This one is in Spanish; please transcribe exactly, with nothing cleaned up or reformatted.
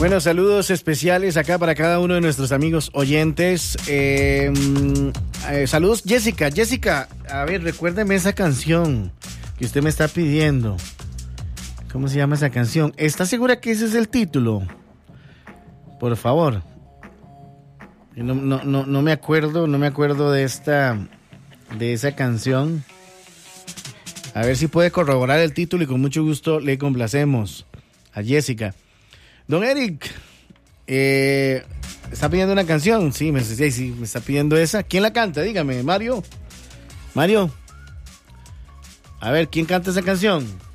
Bueno, saludos especiales acá para cada uno de nuestros amigos oyentes. Eh, eh, saludos, Jessica. Jessica, a ver, recuérdeme esa canción que usted me está pidiendo. ¿Cómo se llama esa canción? ¿Está segura que ese es el título? Por favor. No, no, no, no me acuerdo, no me acuerdo de esta, de esa canción. A ver si puede corroborar el título y con mucho gusto le complacemos a Jessica. Don Eric, eh, ¿está pidiendo una canción? Sí, me, sí, sí, me está pidiendo esa. ¿Quién la canta? Dígame, Mario. Mario. A ver, ¿quién canta esa canción?